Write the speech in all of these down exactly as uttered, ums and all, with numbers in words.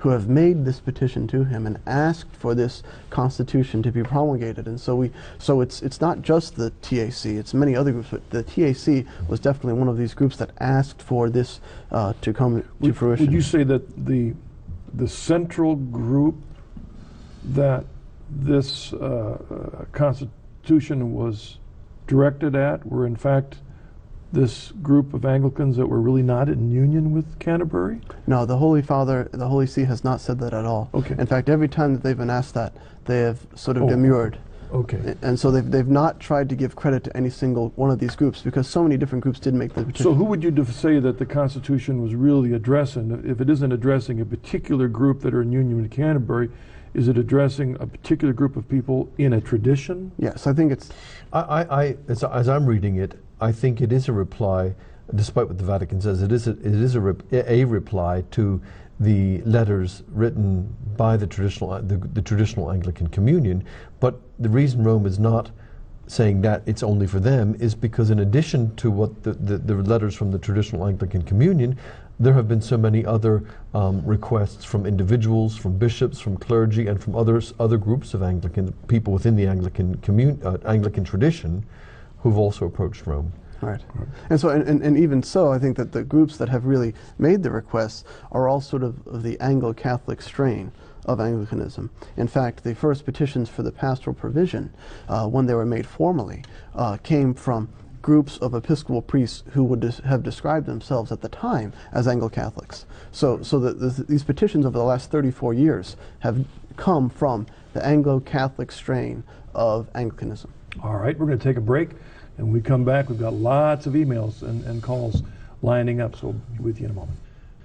who have made this petition to him and asked for this constitution to be promulgated. And so we, so it's it's not just the T A C; it's many other groups. But the T A C was definitely one of these groups that asked for this uh, to come to would, fruition. Would you say that the the central group that this uh, constitution was directed at were in fact this group of Anglicans that were really not in union with Canterbury? No, the Holy Father, the Holy See has not said that at all. Okay. In fact, every time that they've been asked that, they have sort of Oh, demurred. Okay. And so they've, they've not tried to give credit to any single one of these groups, because so many different groups did make the petition. So who would you def- say that the Constitution was really addressing? If it isn't addressing a particular group that are in union with Canterbury, is it addressing a particular group of people in a tradition? Yes, I think it's... I, I, I as, as I'm reading it, I think it is a reply, despite what the Vatican says, it is a, it is a, rep, a reply to the letters written by the traditional the, the traditional Anglican Communion. But the reason Rome is not saying that it's only for them is because, in addition to what the, the, the letters from the traditional Anglican Communion, there have been so many other um, requests from individuals, from bishops, from clergy, and from others, other groups of Anglican people within the Anglican commun, uh, Anglican tradition, who've also approached Rome. Right. And so, and, and, and even so, I think that the groups that have really made the requests are all sort of, of the Anglo-Catholic strain of Anglicanism. In fact, the first petitions for the pastoral provision, uh, when they were made formally, uh, came from groups of Episcopal priests who would des- have described themselves at the time as Anglo-Catholics. So, so that th- these petitions over the last thirty-four years have come from the Anglo-Catholic strain of Anglicanism. All right, we're going to take a break, and when we come back, we've got lots of emails and, and calls lining up, so we'll be with you in a moment.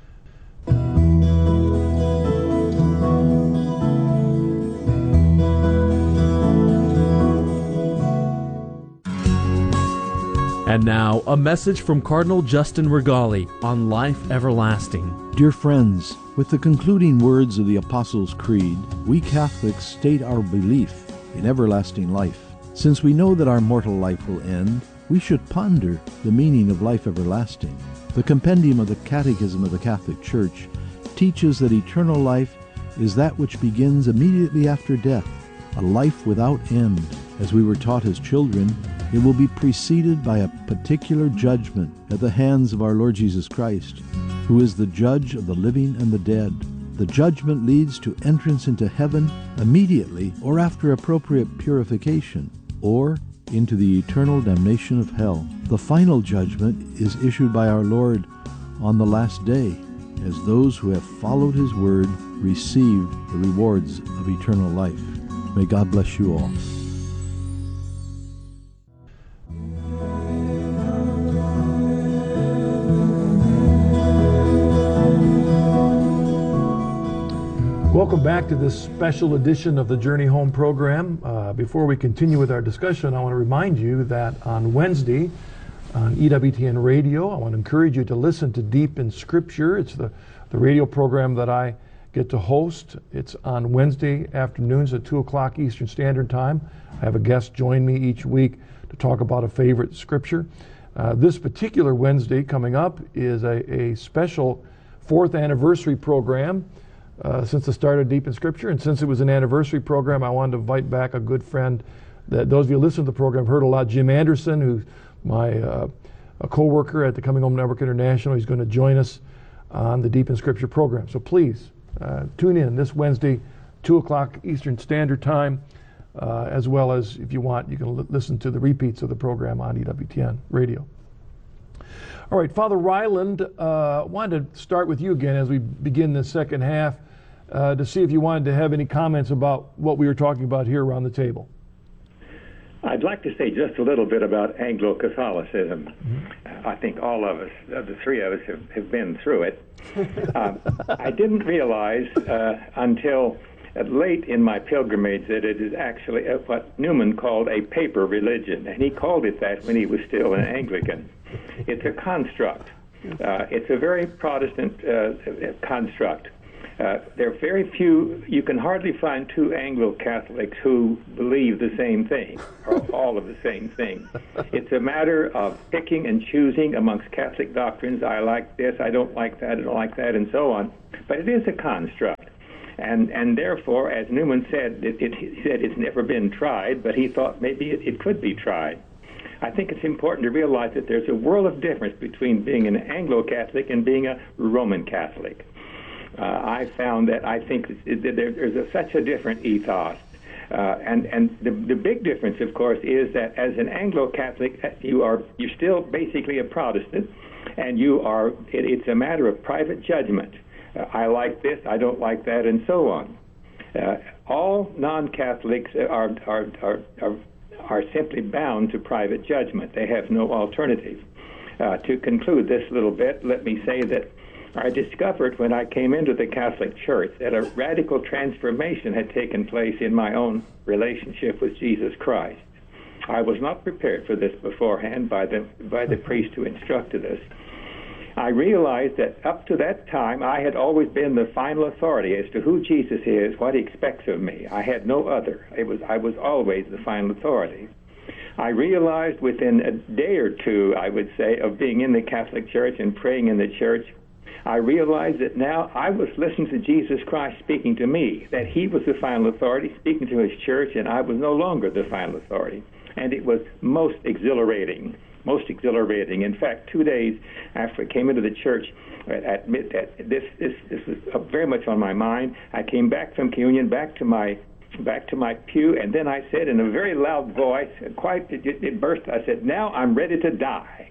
And now, a message from Cardinal Justin Regali on life everlasting. Dear friends, with the concluding words of the Apostles' Creed, we Catholics state our belief in everlasting life. Since we know that our mortal life will end, we should ponder the meaning of life everlasting. The compendium of the Catechism of the Catholic Church teaches that eternal life is that which begins immediately after death, a life without end. As we were taught as children, it will be preceded by a particular judgment at the hands of our Lord Jesus Christ, who is the judge of the living and the dead. The judgment leads to entrance into heaven immediately or after appropriate purification, or into the eternal damnation of hell. The final judgment is issued by our Lord on the last day, as those who have followed his word receive the rewards of eternal life. May God bless you all. Welcome back to this special edition of the Journey Home program. Uh, before we continue with our discussion, I want to remind you that on Wednesday on E W T N Radio, I want to encourage you to listen to Deep in Scripture. It's the, the radio program that I get to host. It's on Wednesday afternoons at two o'clock Eastern Standard Time. I have a guest join me each week to talk about a favorite scripture. Uh, this particular Wednesday coming up is a, a special fourth anniversary program Uh, since the start of Deep in Scripture, and since it was an anniversary program, I wanted to invite back a good friend that those of you who listen to the program have heard a lot, Jim Anderson, who's my uh, a co-worker at the Coming Home Network International. He's going to join us on the Deep in Scripture program. So please uh, tune in this Wednesday, two o'clock Eastern Standard Time, uh, as well as, if you want, you can l- listen to the repeats of the program on E W T N Radio. All right, Father Ryland, uh, wanted to start with you again as we begin the second half uh, to see if you wanted to have any comments about what we were talking about here around the table. I'd like to say just a little bit about Anglo-Catholicism. Mm-hmm. I think all of us, uh, the three of us, have, have been through it. uh, I didn't realize uh, until uh, late in my pilgrimage that it is actually uh, what Newman called a paper religion, and he called it that when he was still an Anglican. It's a construct. Uh, it's a very Protestant uh, construct. Uh, there are very few, you can hardly find two Anglo-Catholics who believe the same thing, or all of the same thing. It's a matter of picking and choosing amongst Catholic doctrines. I like this, I don't like that, I don't like that, and so on. But it is a construct. And, and therefore, as Newman said, it, it, he said it's never been tried, but he thought maybe it, it could be tried. I think it's important to realize that there's a world of difference between being an Anglo-Catholic and being a Roman Catholic. Uh, I found that I think it, it, there, there's a, such a different ethos. Uh, and and the, the big difference, of course, is that as an Anglo-Catholic, you are you're still basically a Protestant, and you are it, it's a matter of private judgment. Uh, I like this, I don't like that, and so on. Uh, all non-Catholics are are, are are are simply bound to private judgment. They have no alternative. Uh, to conclude this little bit, let me say that I discovered when I came into the Catholic Church that a radical transformation had taken place in my own relationship with Jesus Christ. I was not prepared for this beforehand by the by the priest who instructed us. I realized that up to that time I had always been the final authority as to who Jesus is, what he expects of me. I had no other. It was I was always the final authority. I realized within a day or two, I would say, of being in the Catholic Church and praying in the church, I realized that now I was listening to Jesus Christ speaking to me, that he was the final authority speaking to his church, and I was no longer the final authority. And it was most exhilarating, most exhilarating. In fact, two days after I came into the church, at, mid, at this, this, this was very much on my mind. I came back from communion, back to my back to my pew, and then I said in a very loud voice, quite it, it burst, I said, "Now I'm ready to die."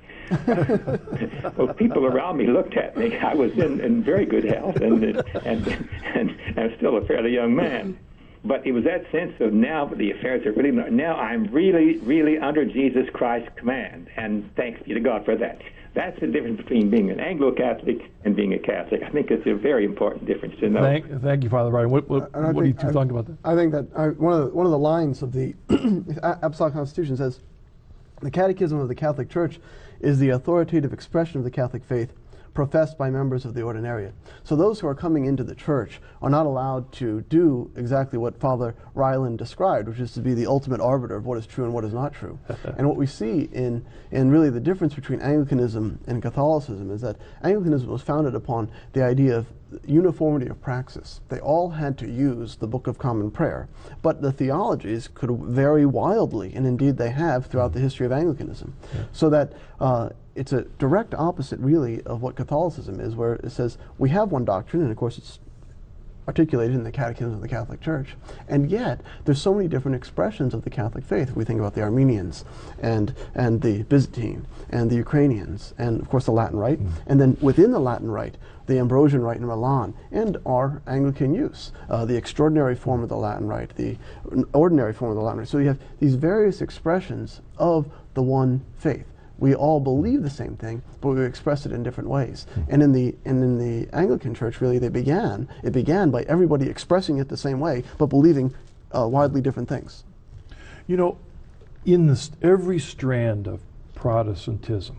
Well, people around me looked at me. I was in, in very good health, and and and I'm still a fairly young man. But it was that sense of now the affairs are really now I'm really really under Jesus Christ's command, and thanks be to God for that. That's the difference between being an Anglo-Catholic and being a Catholic. I think it's a very important difference to know. Thank, thank you, Father Ryan. What, what, what do you think about that? I think that I, one of the, one of the lines of the Apostolic Constitution says, "The Catechism of the Catholic Church is the authoritative expression of the Catholic faith professed by members of the Ordinariate." So those who are coming into the church are not allowed to do exactly what Father Ryland described, which is to be the ultimate arbiter of what is true and what is not true. And what we see in, in really the difference between Anglicanism and Catholicism is that Anglicanism was founded upon the idea of uniformity of praxis. They all had to use the Book of Common Prayer, but the theologies could vary wildly, and indeed they have throughout the history of Anglicanism. Yeah. So that uh, it's a direct opposite, really, of what Catholicism is, where it says we have one doctrine, and of course it's articulated in the Catechism of the Catholic Church, and yet there's so many different expressions of the Catholic faith. If we think about the Armenians and and the Byzantine and the Ukrainians and of course the Latin Rite, mm. and then within the Latin Rite, the Ambrosian Rite in Milan, and our Anglican use, uh, the extraordinary form of the Latin Rite, the ordinary form of the Latin Rite. So you have these various expressions of the one faith. We all believe the same thing, but we express it in different ways. Mm-hmm. And in the and in the Anglican Church, really, they began. It began by everybody expressing it the same way, but believing uh, widely different things. You know, in this, every strand of Protestantism,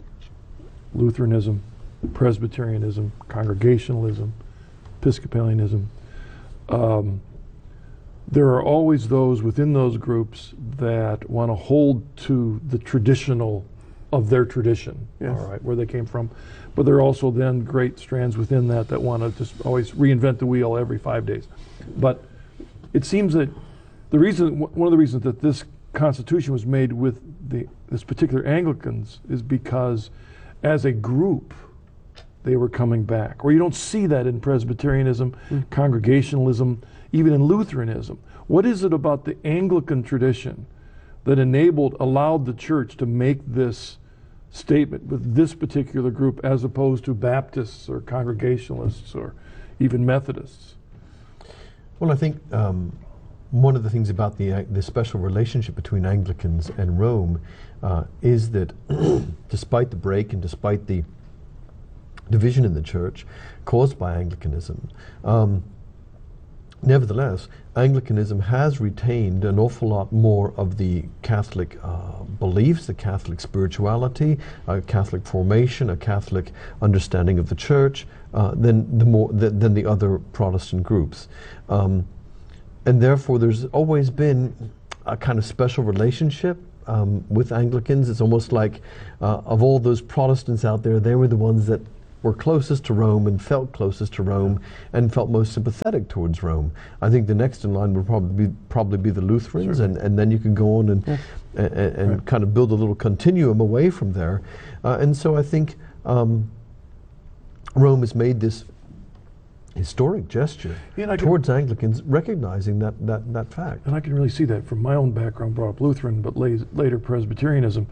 Lutheranism, Presbyterianism, Congregationalism, Episcopalianism, um, there are always those within those groups that want to hold to the traditional of their tradition, yes. all right, where they came from. But there are also then great strands within that that want to just always reinvent the wheel every five days. But it seems that the reason, one of the reasons that this Constitution was made with the this particular Anglicans is because as a group, they were coming back. Or you don't see that in Presbyterianism, mm. Congregationalism, even in Lutheranism. What is it about the Anglican tradition that enabled, allowed the church to make this statement with this particular group as opposed to Baptists or Congregationalists or even Methodists? Well, I think um, one of the things about the, uh, the special relationship between Anglicans and Rome uh, is that despite the break and despite the division in the church caused by Anglicanism, um, nevertheless, Anglicanism has retained an awful lot more of the Catholic uh, beliefs, the Catholic spirituality, a Catholic formation, a Catholic understanding of the church uh, than the more th than the other Protestant groups, um, and therefore there's always been a kind of special relationship um, with Anglicans. It's almost like uh, of all those Protestants out there, they were the ones that were closest to Rome and felt closest to Rome and felt most sympathetic towards Rome. I think the next in line would probably be, probably be the Lutherans, and, and then you can go on and, Yes. and, and Right. kind of build a little continuum away from there. Uh, and so I think um, Rome has made this historic gesture Yeah, and I can- towards Anglicans, recognizing that, that, that fact. And I can really see that from my own background, brought up Lutheran, but la- later Presbyterianism.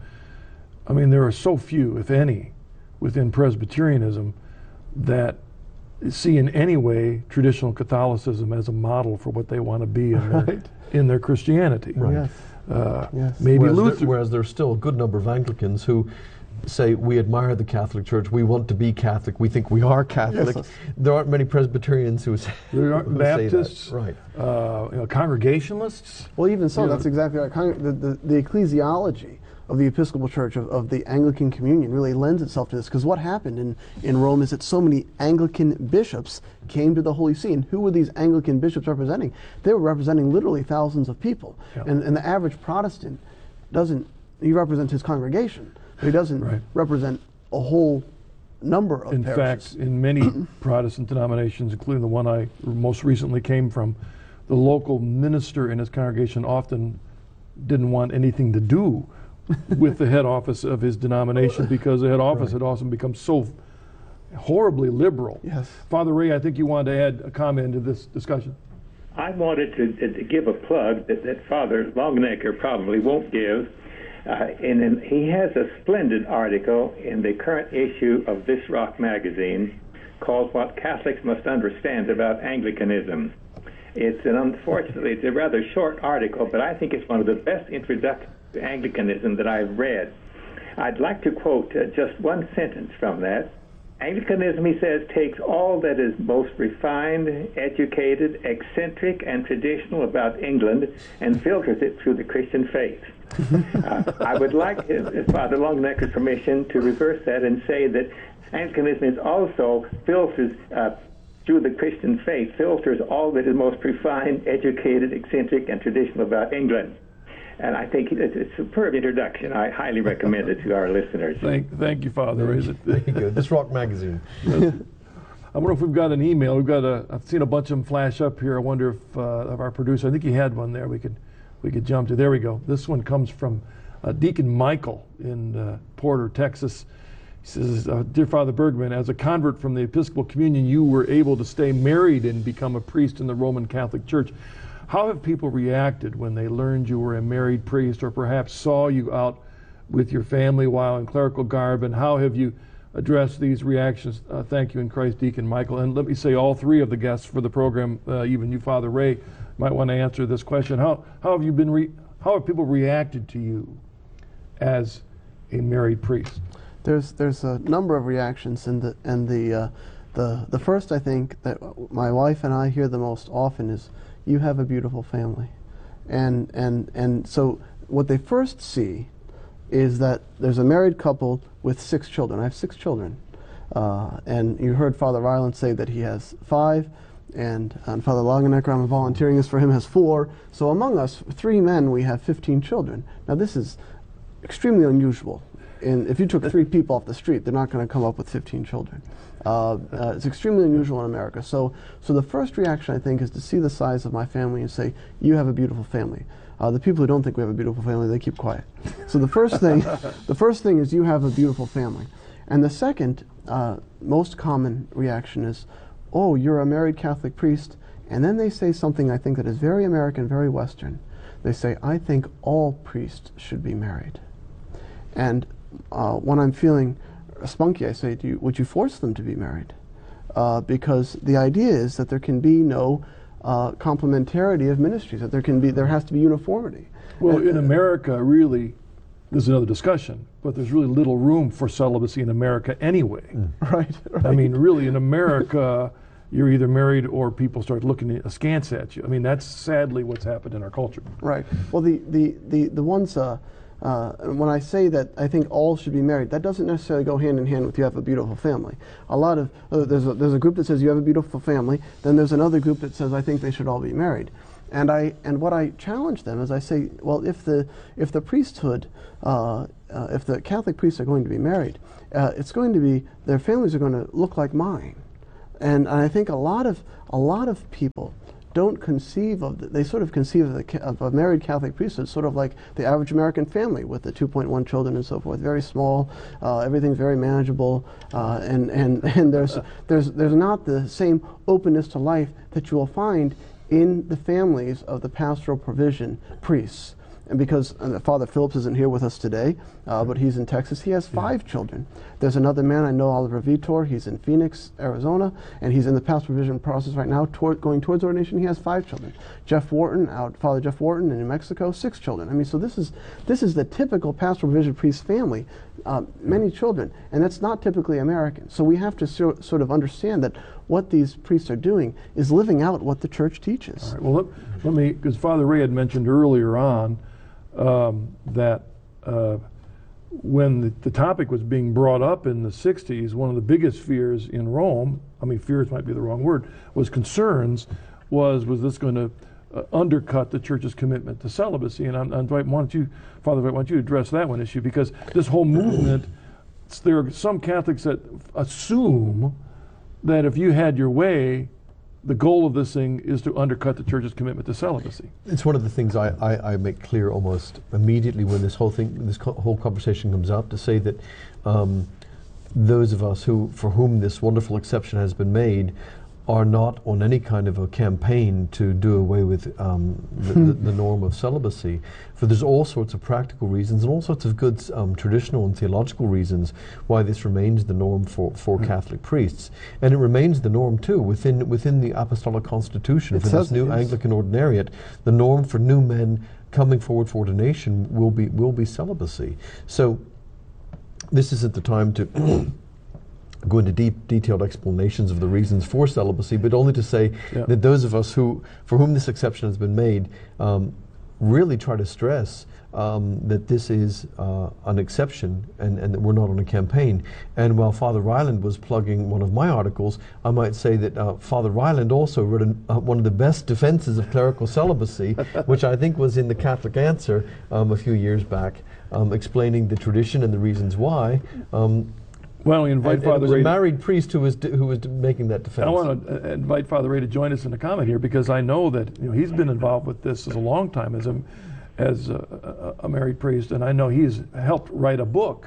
I mean, there are so few, if any, within Presbyterianism that see in any way traditional Catholicism as a model for what they want to be in their, Right. in their Christianity. Right. Yes. Uh, Yes. Maybe whereas, Luther. there, whereas there's still a good number of Anglicans who say, we admire the Catholic Church, we want to be Catholic, we think we are Catholic. Yes. There aren't many Presbyterians who, say, There aren't who say that. Baptists, Right. uh, you know, Congregationalists. Well, even so, Yeah. that's exactly right. Con- The, the, the ecclesiology of the Episcopal Church, of, of the Anglican Communion, really lends itself to this. Because what happened in, in Rome is that so many Anglican bishops came to the Holy See. And who were these Anglican bishops representing? They were representing literally thousands of people. Yeah. And, and the average Protestant doesn't, he represents his congregation, but he doesn't Right. represent a whole number of In parishes. fact, in many Protestant denominations, including the one I most recently came from, the local minister in his congregation often didn't want anything to do with the head office of his denomination because the head office had also become so horribly liberal. Yes. Father Ray, I think you wanted to add a comment to this discussion. I wanted to, to give a plug that, that Father Longnecker probably won't give. Uh, and, and he has a splendid article in the current issue of This Rock magazine called What Catholics Must Understand About Anglicanism. It's an unfortunately, it's a rather short article, but I think it's one of the best introductions to Anglicanism that I've read. I'd like to quote uh, just one sentence from that. Anglicanism, he says, takes all that is most refined, educated, eccentric, and traditional about England and filters it through the Christian faith. uh, I would like uh, Father Longnecker's permission to reverse that and say that Anglicanism is also filters uh, through the Christian faith, filters all that is most refined, educated, eccentric, and traditional about England. And I think it's a superb introduction. I highly recommend it to our listeners. Thank, thank you, Father Ray. There you go. This Rock magazine. I wonder if we've got an email. We've got a. I've seen a bunch of them flash up here. I wonder if uh, of our producer. I think he had one there. We could, we could jump to. There we go. This one comes from uh, Deacon Michael in uh, Porter, Texas. He says, uh, "Dear Father Bergman, as a convert from the Episcopal Communion, you were able to stay married and become a priest in the Roman Catholic Church. How have people reacted when they learned you were a married priest, or perhaps saw you out with your family while in clerical garb? And how have you address these reactions? Uh, thank you in Christ, Deacon Michael." And let me say, all three of the guests for the program, uh, even you, Father Ray, might want to answer this question. How how have you been? Re- how have people reacted to you as a married priest? There's there's a number of reactions, and the and the uh, the the first I think that my wife and I hear the most often is, "You have a beautiful family," and and and so what they first see is that there's a married couple with six children. I have six children. Uh, and you heard Father Ryland say that he has five, and, and Father Longenecker, I'm volunteering this for him, has four. So among us, three men, we have fifteen children. Now this is extremely unusual. And if you took three people off the street, they're not going to come up with fifteen children. Uh, uh, it's extremely unusual in America. So, so the first reaction, I think, is to see the size of my family and say, "You have a beautiful family." Uh, the people who don't think we have a beautiful family, they keep quiet. So the first thing, the first thing is, "You have a beautiful family," and the second, uh, most common reaction is, "Oh, you're a married Catholic priest," and then they say something I think that is very American, very Western. They say, "I think all priests should be married," and uh, when I'm feeling spunky, I say, Do you, "Would you force them to be married?" Uh, because the idea is that there can be no Uh, complementarity of ministries, that there can be, there has to be uniformity. Well, And, in uh, America, really, there's another discussion, but there's really little room for celibacy in America anyway. right, right. I mean, really, in America, you're either married or people start looking askance at you. I mean, that's sadly what's happened in our culture. Right. Well, the the the the ones. Uh, Uh, when I say that I think all should be married, that doesn't necessarily go hand in hand with "you have a beautiful family." A lot of uh, there's a, there's a group that says "you have a beautiful family," then there's another group that says "I think they should all be married." And I and what I challenge them is I say, well, if the if the priesthood uh, uh, if the Catholic priests are going to be married, uh, it's going to be, their families are going to look like mine. And I think a lot of, a lot of people don't conceive of, the, they sort of conceive of, the, of a married Catholic priesthood sort of like the average American family with the two point one children and so forth, very small, uh, everything's very manageable, uh, and, and, and there's, there's, there's not the same openness to life that you will find in the families of the pastoral provision priests. And because uh, Father Phillips isn't here with us today, uh, but he's in Texas, he has five yeah. children. There's another man I know, Oliver Vitor, he's in Phoenix, Arizona, and he's in the pastoral provision process right now, toward, going towards ordination. He has five children. Jeff Wharton, out, Father Jeff Wharton in New Mexico, six children. I mean, so this is, this is the typical pastoral provision priest family, uh, many children, and that's not typically American. So we have to so, sort of understand that what these priests are doing is living out what the church teaches. All right, well, let, let me, because Father Ray had mentioned earlier on, Um, that uh, when the, the topic was being brought up in the sixties, one of the biggest fears in Rome, I mean fears might be the wrong word, was concerns, was was this going to uh, undercut the church's commitment to celibacy? And I'm, I'm, why don't you, Father, why don't you address that one issue? Because this whole movement, there are some Catholics that assume that if you had your way, the goal of this thing is to undercut the church's commitment to celibacy. It's one of the things I, I, I make clear almost immediately when this whole thing, this co whole conversation comes up, to say that um, those of us who, for whom this wonderful exception has been made, are not on any kind of a campaign to do away with um, the, the, the norm of celibacy. For there's all sorts of practical reasons and all sorts of good um, traditional and theological reasons why this remains the norm for, for mm. Catholic priests. And it remains the norm too within, within the Apostolic Constitution. It for this new Anglican ordinariate, the norm for new men coming forward for ordination will be, will be celibacy. So this isn't the time to go into deep, detailed explanations of the reasons for celibacy, but only to say yeah. that those of us who, for whom this exception has been made, um, really try to stress um, that this is uh, an exception and, and that we're not on a campaign. And while Father Ryland was plugging one of my articles, I might say that uh, Father Ryland also wrote an, uh, one of the best defenses of clerical celibacy, which I think was in the Catholic Answer um, a few years back, um, explaining the tradition and the reasons why. Um, Well, we invite and, Father and it was Ray. A married priest who was who was making that defense. I want to uh, invite Father Ray to join us in the comment here, because I know that you know he's been involved with this as a long time as a as a, a, a married priest, and I know he's helped write a book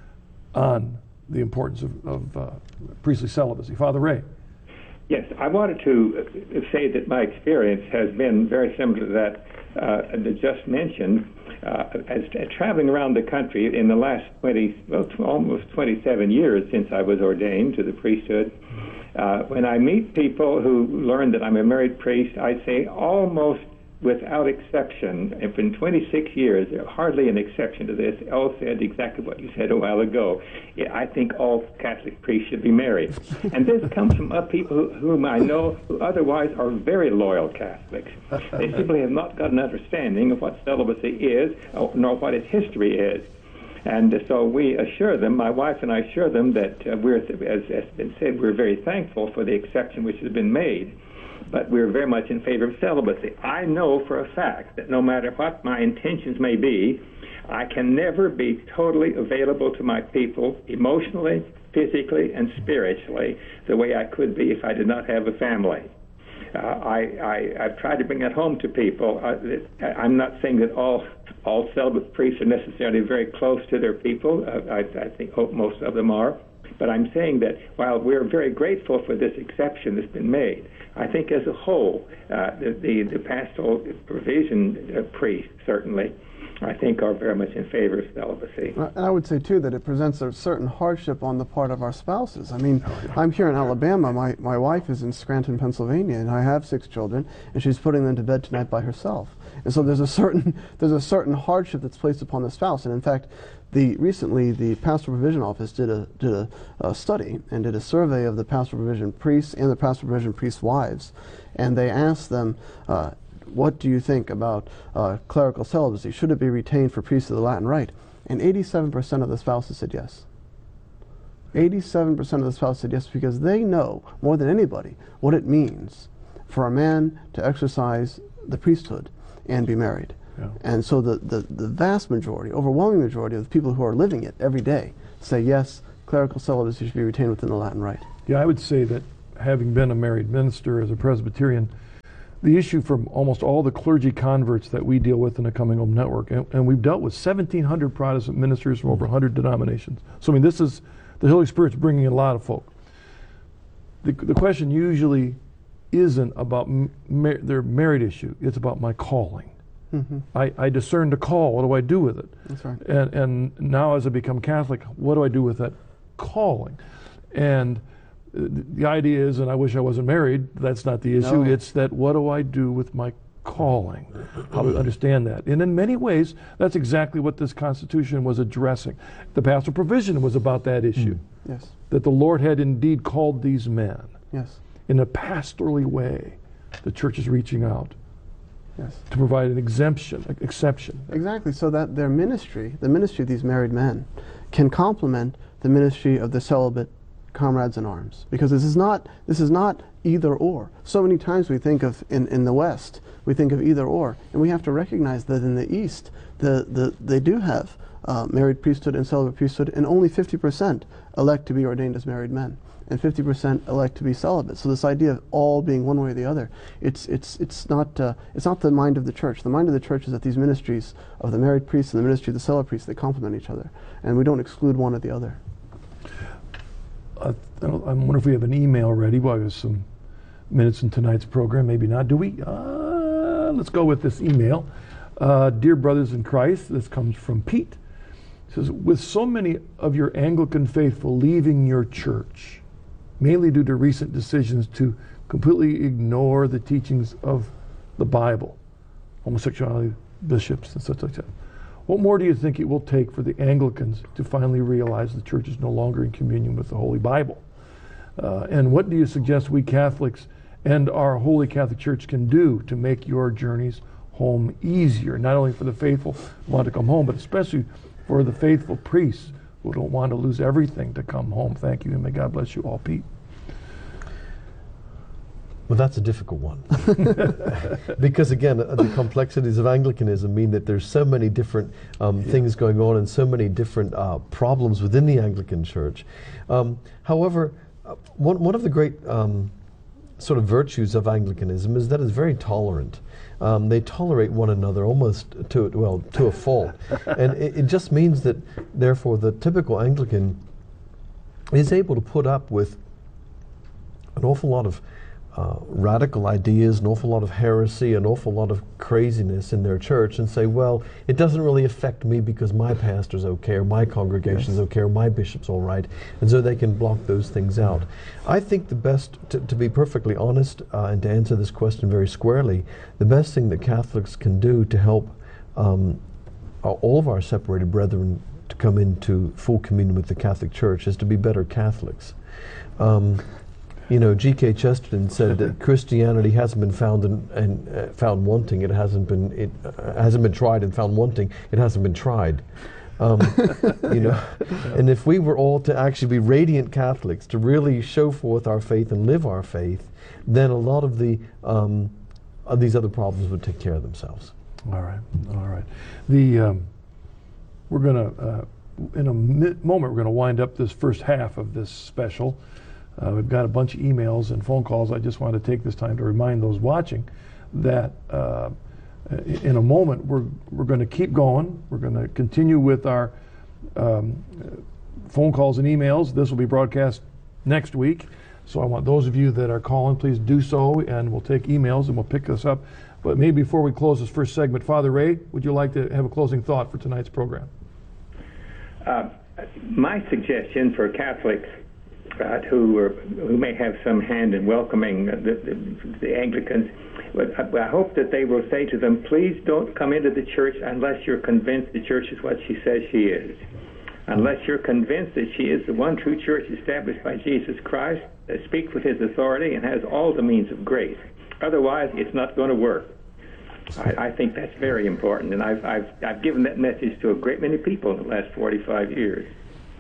on the importance of, of uh, priestly celibacy. Father Ray. Yes, I wanted to say that my experience has been very similar to that uh, just mentioned. Uh, as, as traveling around the country in the last twenty, well, almost twenty-seven years since I was ordained to the priesthood, uh, when I meet people who learn that I'm a married priest, I say almost without exception, if in twenty-six years, hardly an exception to this, all said exactly what you said a while ago. I think all Catholic priests should be married. And this comes from uh, people who, whom I know who otherwise are very loyal Catholics. They simply have not got an understanding of what celibacy is, nor what its history is. And uh, so we assure them, my wife and I assure them that uh, we're, as has been said, we're very thankful for the exception which has been made. But we're very much in favor of celibacy. I know for a fact that no matter what my intentions may be, I can never be totally available to my people emotionally, physically, and spiritually the way I could be if I did not have a family. Uh, I, I, I've tried to bring that home to people. Uh, that I'm not saying that all all celibate priests are necessarily very close to their people. Uh, I, I think hope most of them are. But I'm saying that while we're very grateful for this exception that's been made, I think as a whole, uh, the, the, the pastoral provision uh, priests certainly, I think, are very much in favor of celibacy. And I would say, too, that it presents a certain hardship on the part of our spouses. I mean, I'm here in Alabama. My, my wife is in Scranton, Pennsylvania, and I have six children, and she's putting them to bed tonight by herself. And so there's a certain, there's a certain hardship that's placed upon the spouse. And in fact, The, recently, the Pastoral Provision Office did a did a, a study and did a survey of the Pastoral Provision priests and the Pastoral Provision priests' wives, and they asked them, uh, "What do you think about uh, clerical celibacy? Should it be retained for priests of the Latin Rite?" And eighty-seven percent of the spouses said yes. eighty-seven percent of the spouses said yes, because they know more than anybody what it means for a man to exercise the priesthood and be married. Yeah. And so the, the, the vast majority, overwhelming majority of the people who are living it every day say, yes, clerical celibacy should be retained within the Latin rite. Yeah, I would say that having been a married minister as a Presbyterian, the issue from almost all the clergy converts that we deal with in the Coming Home Network, and, and we've dealt with seventeen hundred Protestant ministers from over one hundred denominations. So, I mean, this is, the Holy Spirit's bringing in a lot of folk. The, the question usually isn't about mar their married issue, it's about my calling. Mm-hmm. I, I discerned a call, what do I do with it? That's right. And, and now as I become Catholic, what do I do with that calling? And the idea is, and I wish I wasn't married, that's not the issue, No. it's that what do I do with my calling? How do I understand that? And in many ways, that's exactly what this Constitution was addressing. The pastoral provision was about that issue, Yes. that the Lord had indeed called these men. Yes. In a pastorally way, the church is reaching out Yes. to provide an exemption, an exception. Exactly, so that their ministry, the ministry of these married men, can complement the ministry of the celibate comrades in arms, because this is not this is not either or. So many times we think of in, in the West, we think of either or, and we have to recognize that in the East, the, the they do have uh, married priesthood and celibate priesthood, and only fifty percent elect to be ordained as married men, and fifty percent elect to be celibate. So this idea of all being one way or the other, it's it's it's not uh, it's not the mind of the church. The mind of the church is that these ministries of the married priest and the ministry of the celibate priest, they complement each other, and we don't exclude one or the other. Uh, I, don't, I wonder if we have an email ready. Well, there's some minutes in tonight's program. Maybe not. Do we? Uh, let's go with this email. Uh, Dear brothers in Christ, this comes from Pete. It says, with so many of your Anglican faithful leaving your church, mainly due to recent decisions to completely ignore the teachings of the Bible, homosexuality, bishops, and such like that, what more do you think it will take for the Anglicans to finally realize the church is no longer in communion with the Holy Bible? Uh, and what do you suggest we Catholics and our Holy Catholic Church can do to make your journeys home easier, not only for the faithful who want to come home, but especially for the faithful priests who don't want to lose everything to come home? Thank you, and may God bless you all, Pete. Well, that's a difficult one. Because again, uh, the complexities of Anglicanism mean that there's so many different um, yeah. things going on and so many different uh, problems within the Anglican Church. Um, however, uh, one, one of the great um, sort of virtues of Anglicanism is that it's very tolerant. Um, they tolerate one another almost to, well, to a fault. And it, it just means that, therefore, the typical Anglican is able to put up with an awful lot of Uh, radical ideas, an awful lot of heresy, an awful lot of craziness in their church, and say, well, it doesn't really affect me because my pastor's okay, or my congregation's yes. okay, or my bishop's all right, and so they can block those things out. I think the best, to, to be perfectly honest, uh, and to answer this question very squarely, the best thing that Catholics can do to help um, all of our separated brethren to come into full communion with the Catholic Church is to be better Catholics. Um, You know, G K Chesterton said that Christianity hasn't been found and, and uh, found wanting. It hasn't been it uh, hasn't been tried and found wanting. It hasn't been tried. Um, you know, and if we were all to actually be radiant Catholics, to really show forth our faith and live our faith, then a lot of the um, of these other problems would take care of themselves. All right, all right. The um, we're gonna uh, in a mi moment we're gonna wind up this first half of this special. Uh, we've got a bunch of emails and phone calls. I just want to take this time to remind those watching that uh, in a moment we're we're going to keep going. We're going to continue with our um, phone calls and emails. This will be broadcast next week. So I want those of you that are calling, please do so, and we'll take emails and we'll pick this up. But maybe before we close this first segment, Father Ray, would you like to have a closing thought for tonight's program? Uh, my suggestion for Catholics Uh, who are, who may have some hand in welcoming uh, the, the, the Anglicans, but I, I hope that they will say to them, please don't come into the church unless you're convinced the church is what she says she is. Unless you're convinced that she is the one true church established by Jesus Christ, that speaks with his authority and has all the means of grace. Otherwise, it's not going to work. I, I think that's very important, and I've, I've, I've given that message to a great many people in the last forty-five years.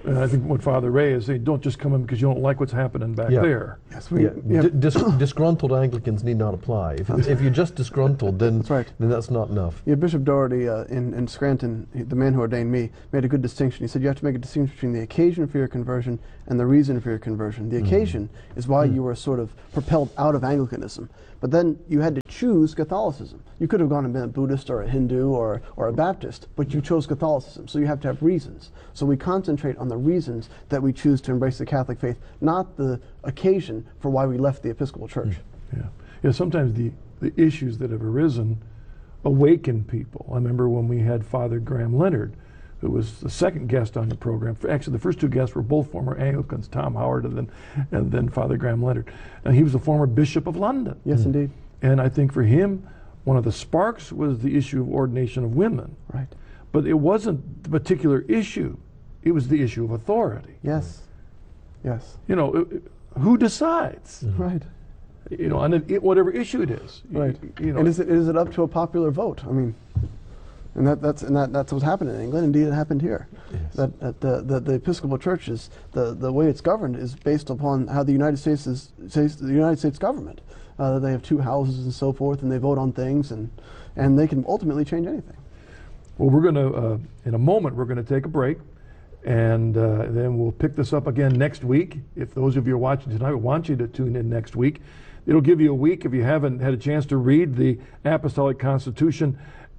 And I think what Father Ray is saying, don't just come in because you don't like what's happening back Yeah. there. Yes, we, Yeah, yeah. D- dis- disgruntled Anglicans need not apply. If, if you're just disgruntled, then That's right. then that's not enough. Yeah, Bishop Doherty uh, in, in Scranton, he, the man who ordained me, made a good distinction. He said you have to make a distinction between the occasion for your conversion and the reason for your conversion. The occasion is why you were sort of propelled out of Anglicanism. But then you had to choose Catholicism. You could have gone and been a Buddhist or a Hindu or, or a Baptist, but you chose Catholicism. So you have to have reasons. So we concentrate on the reasons that we choose to embrace the Catholic faith, not the occasion for why we left the Episcopal Church. Yeah, yeah. Sometimes the, the issues that have arisen awaken people. I remember when we had Father Graham Leonard, who was the second guest on the program. Actually, the first two guests were both former Anglicans, Tom Howard and then and then Father Graham Leonard. And he was a former Bishop of London. Yes, indeed. And I think for him, one of the sparks was the issue of ordination of women. Right. But it wasn't the particular issue. It was the issue of authority. Yes. Yes. You know, it- it- who decides? Right. You know, on it, whatever issue it is. You- Right. You know, and is it, is it up to a popular vote? I mean, and that, that's and that, that's what's happened in England. Indeed, it happened here. Yes. That, that the, the the Episcopal Church is the the way it's governed is based upon how the United States is says the United States government. Uh, they have two houses and so forth, and they vote on things, and and they can ultimately change anything. Well, we're going to, uh, in a moment, we're going to take a break, and uh, then we'll pick this up again next week. If those of you are watching tonight, we want you to tune in next week. It'll give you a week if you haven't had a chance to read the Apostolic Constitution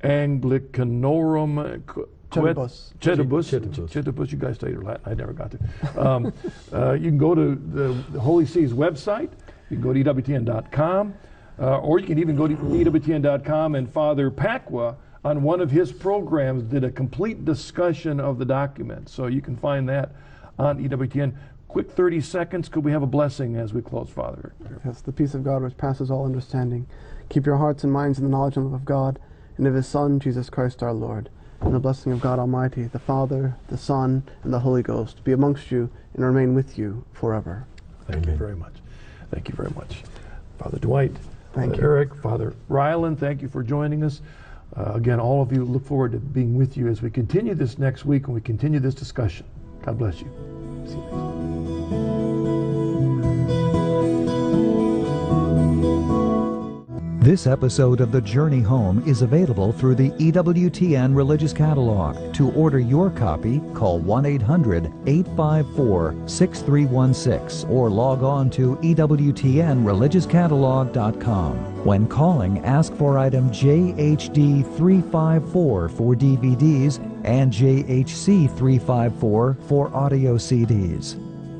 Anglicanorum Qu- Cedibus. Cedibus. Cedibus. Cedibus. You guys studied Latin. I never got to. Um, uh, you can go to the, the Holy See's website. You can go to E W T N dot com, uh, or you can even go to E W T N dot com, and Father Pacwa on one of his programs did a complete discussion of the document. So you can find that on E W T N. Quick thirty seconds. Could we have a blessing as we close, Father? Yes, the peace of God which passes all understanding. Keep your hearts and minds in the knowledge and love of God and of His Son, Jesus Christ our Lord. And the blessing of God Almighty, the Father, the Son, and the Holy Ghost be amongst you and remain with you forever. Thank you very much. Thank you very much. Father Dwight, Thank Father you. Eric, Father Ryland, thank you for joining us. Uh, again, all of you, look forward to being with you as we continue this next week and we continue this discussion. God bless you. See you next week. This episode of The Journey Home is available through the E W T N Religious Catalog. To order your copy, call one eight hundred, eight five four, six three one six or log on to E W T N religious catalog dot com. When calling, ask for item J H D three five four for D V Ds and J H C three five four for audio C Ds.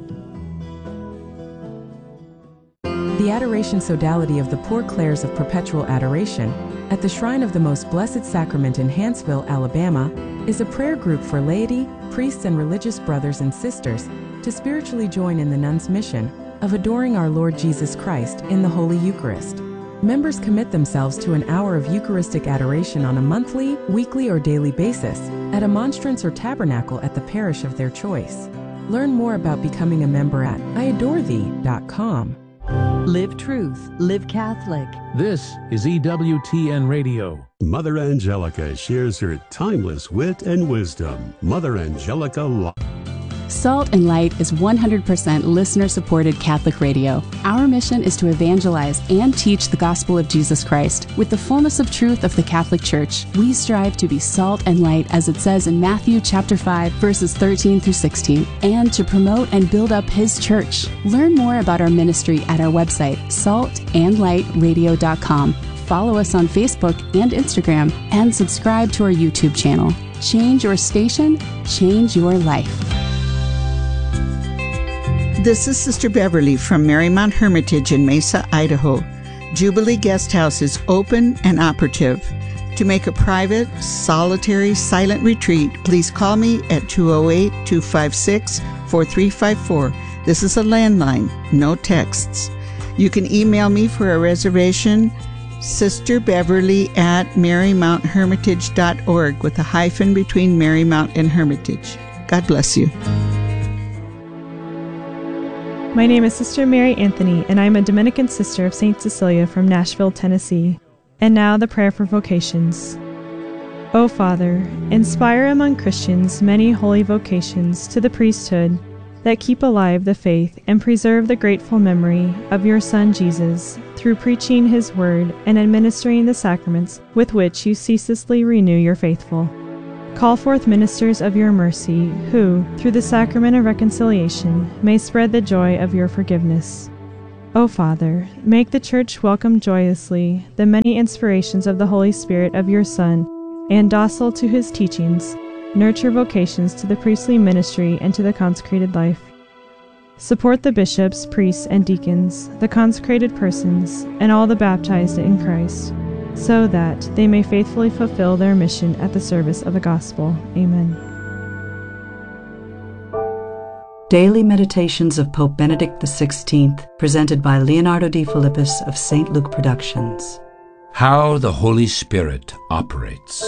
The Adoration Sodality of the Poor Clares of Perpetual Adoration at the Shrine of the Most Blessed Sacrament in Hanceville, Alabama, is a prayer group for laity, priests, and religious brothers and sisters to spiritually join in the nuns' mission of adoring our Lord Jesus Christ in the Holy Eucharist. Members commit themselves to an hour of Eucharistic adoration on a monthly, weekly, or daily basis at a monstrance or tabernacle at the parish of their choice. Learn more about becoming a member at I adore thee dot com. Live truth, live Catholic. This is E W T N Radio. Mother Angelica shares her timeless wit and wisdom. Mother Angelica Live. Salt and Light is one hundred percent listener-supported Catholic radio. Our mission is to evangelize and teach the gospel of Jesus Christ with the fullness of truth of the Catholic Church. We strive to be salt and light, as it says in Matthew chapter five, verses thirteen through sixteen, and to promote and build up His church. Learn more about our ministry at our website, salt and light radio dot com. Follow us on Facebook and Instagram, and subscribe to our YouTube channel. Change your station, change your life. This is Sister Beverly from Marymount Hermitage in Mesa, Idaho. Jubilee Guest House is open and operative. To make a private, solitary, silent retreat, please call me at two oh eight, two five six, four three five four. This is a landline, no texts. You can email me for a reservation, Sister Beverly at marymount hermitage dot org with a hyphen between Marymount and Hermitage. God bless you. My name is Sister Mary Anthony, and I am a Dominican sister of Saint Cecilia from Nashville, Tennessee. And now the prayer for vocations. O Father, inspire among Christians many holy vocations to the priesthood that keep alive the faith and preserve the grateful memory of your Son Jesus through preaching his word and administering the sacraments with which you ceaselessly renew your faithful. Call forth ministers of your mercy who, through the sacrament of reconciliation, may spread the joy of your forgiveness. O Father, make the Church welcome joyously the many inspirations of the Holy Spirit of your Son, and docile to his teachings, nurture vocations to the priestly ministry and to the consecrated life. Support the bishops, priests, and deacons, the consecrated persons, and all the baptized in Christ, so that they may faithfully fulfill their mission at the service of the gospel. Amen. Daily Meditations of Pope Benedict the sixteenth, presented by Leonardo D. Philippus of Saint Luke Productions. How the Holy Spirit operates.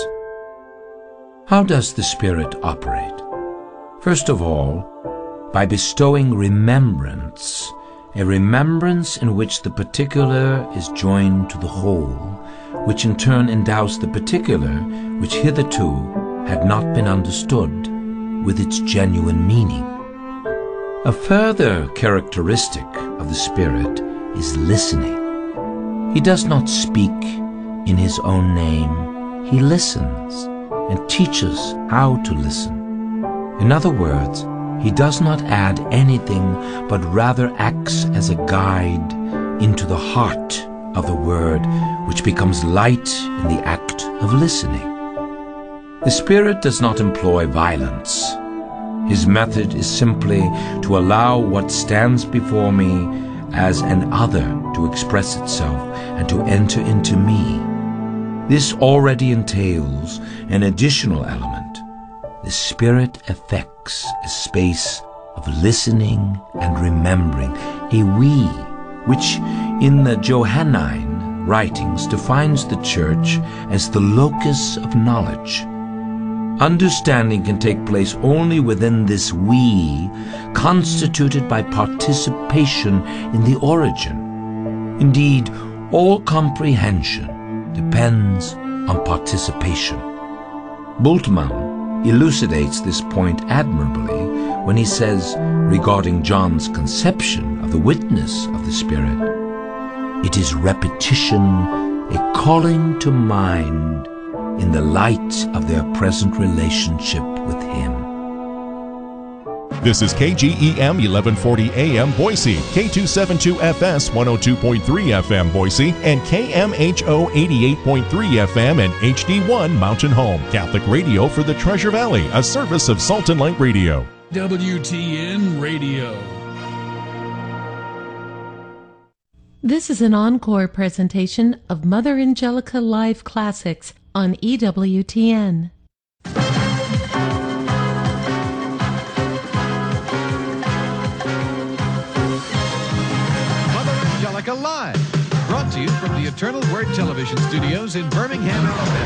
How does the Spirit operate? First of all, by bestowing remembrance, a remembrance in which the particular is joined to the whole, which in turn endows the particular, which hitherto had not been understood, with its genuine meaning. A further characteristic of the Spirit is listening. He does not speak in his own name. He listens and teaches how to listen. In other words, he does not add anything, but rather acts as a guide into the heart of the Word, which becomes light in the act of listening. The Spirit does not employ violence. His method is simply to allow what stands before me as an other to express itself and to enter into me. This already entails an additional element. The Spirit effects a space of listening and remembering, a we, which in the Johannine writings defines the Church as the locus of knowledge. Understanding can take place only within this we, constituted by participation in the origin. Indeed, all comprehension depends on participation. Bultmann elucidates this point admirably when he says, regarding John's conception of the witness of the Spirit, it is repetition, a calling to mind in the light of their present relationship with Him. This is K G E M eleven forty A M Boise, K two seventy-two F S one oh two point three F M Boise, and K M H O eighty-eight point three F M and H D one Mountain Home. Catholic radio for the Treasure Valley, a service of Salt and Light Radio. W T N Radio. This is an encore presentation of Mother Angelica Live Classics on E W T N. Mother Angelica Live, brought to you from the Eternal Word Television Studios in Birmingham, Alabama.